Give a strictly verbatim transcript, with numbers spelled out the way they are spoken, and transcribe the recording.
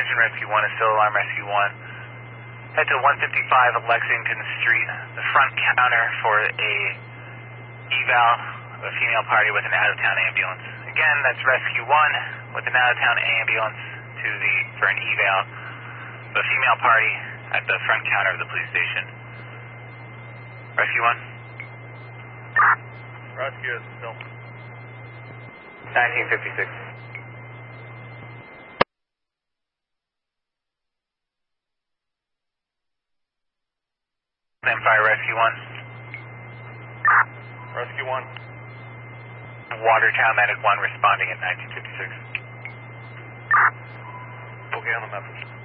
attention, Rescue one is still alarm Rescue one. Head to one fifty-five Lexington Street, the front counter for a eval of a female party with an out-of-town ambulance. Again, that's Rescue one with an out-of-town ambulance to the for an eval of a female party at the front counter of the police station. Rescue one? Rescue is still. nineteen fifty-six. Stand by, Rescue one. Rescue one. Watertown Medic one responding at nineteen fifty-six. Okay, on the message.